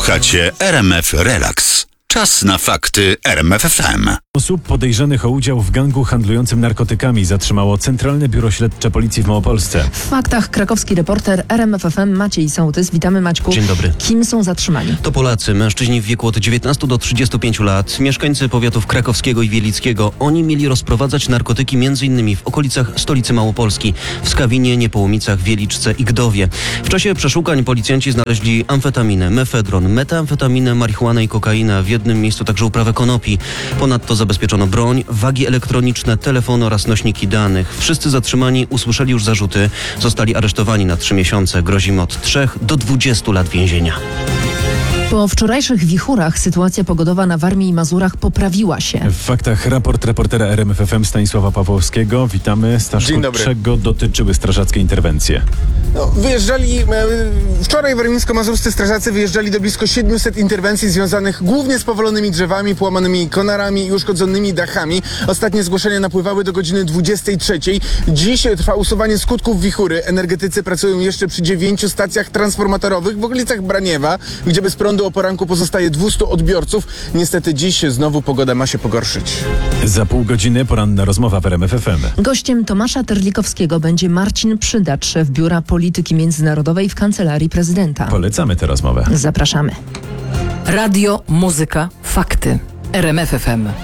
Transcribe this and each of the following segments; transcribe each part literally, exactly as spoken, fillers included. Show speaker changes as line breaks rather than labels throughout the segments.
Słuchacie R M F Relax. Czas na fakty R M F F M.
Osób podejrzanych o udział w gangu handlującym narkotykami zatrzymało Centralne Biuro Śledcze Policji w Małopolsce.
W faktach krakowski reporter R M F F M Maciej Sołtys. Witamy, Maćku.
Dzień dobry.
Kim są zatrzymani?
To Polacy, mężczyźni w wieku od dziewiętnastu do trzydziestu pięciu lat, mieszkańcy powiatów krakowskiego i wielickiego. Oni mieli rozprowadzać narkotyki m.in. w okolicach stolicy Małopolski, w Skawinie, Niepołomicach, Wieliczce i Gdowie. W czasie przeszukań policjanci znaleźli amfetaminę, mefedron, metamfetaminę, marihuanę i kokainę, w jednym miejscu także uprawę konopi. Ponadto zabezpieczono broń, wagi elektroniczne, telefony oraz nośniki danych. Wszyscy zatrzymani usłyszeli już zarzuty. Zostali aresztowani na trzy miesiące. Grozi im od trzech do dwudziestu lat więzienia.
Po wczorajszych wichurach sytuacja pogodowa na Warmii i Mazurach poprawiła się.
W faktach raport reportera R M F F M Stanisława Pawłowskiego. Witamy. Staszku,
Dzień dobry.
czego dotyczyły strażackie interwencje?
No, wyjeżdżali, e, wczoraj warmińsko-mazurscy strażacy wyjeżdżali do blisko siedmiuset interwencji związanych głównie z powalonymi drzewami, połamanymi konarami i uszkodzonymi dachami. Ostatnie zgłoszenia napływały do godziny dwudziestej trzeciej. Dziś trwa usuwanie skutków wichury. Energetycy pracują jeszcze przy dziewięciu stacjach transformatorowych w okolicach Braniewa, gdzie bez prądu o poranku pozostaje dwustu odbiorców. Niestety dziś znowu pogoda ma się pogorszyć.
Za pół godziny poranna rozmowa w R M F F M.
Gościem Tomasza Terlikowskiego będzie Marcin Przydacz, szef Biura Polityki Międzynarodowej w Kancelarii Prezydenta.
Polecamy tę rozmowę.
Zapraszamy.
Radio, muzyka, fakty. R M F F M.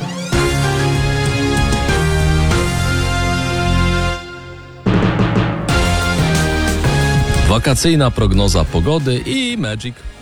Wakacyjna prognoza pogody i Magic.